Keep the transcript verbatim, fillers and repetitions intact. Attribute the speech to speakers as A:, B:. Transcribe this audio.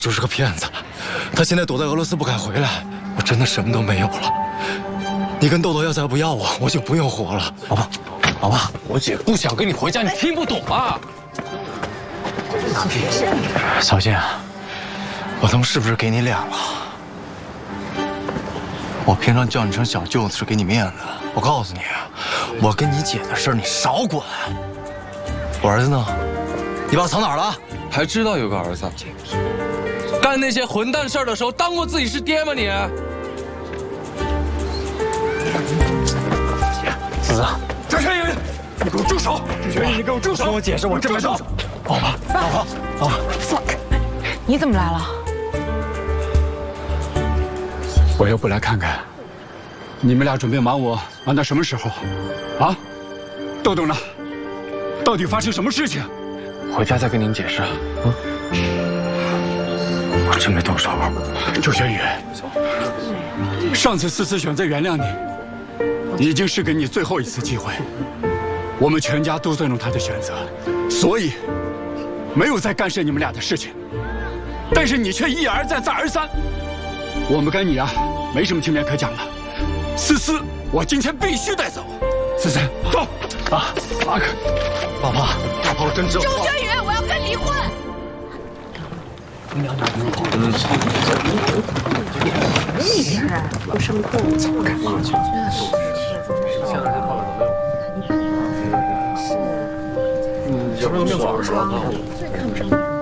A: 就是个骗子，他现在躲在俄罗斯不敢回来，我真的什么都没有了。你跟豆豆要再不要我，我就不用活了。老婆，老婆，我姐不想跟你回家，你听不懂啊？小心啊！我他妈是不是给你脸了？我平常叫你声小舅子是给你面子。我告诉你，我跟你姐的事儿你少管。我儿子呢？你把我藏哪儿了？
B: 还知道有个儿子？干那些混蛋事儿的时候，当过自己是爹吗你？
A: 子子，
B: 周全宇，你给我住手！周全宇，你给我住手！
A: 跟我解释，我真没动手。老婆，老婆，老婆，
C: 放开！你怎么来了？
D: 我又不来看看，你们俩准备瞒我瞒到什么时候？啊？豆豆呢？到底发生什么事情？
A: 回家再跟您解释。嗯。我真没动手。
D: 周玄宇，上次思思选择原谅你，已经是给你最后一次机会。我们全家都尊重她的选择，所以没有再干涉你们俩的事情。但是你却一而再，再而三。我们跟你啊，没什么情面可讲了。思思，我今天必须带走。思思，走。啊，阿克，老婆，老婆，我真知道。
C: 周轩宇，我要跟你离婚。
A: 娘娘，
E: 有什么动作？我感觉
A: 嗯，有没有面膜是吧？
E: 最看不上。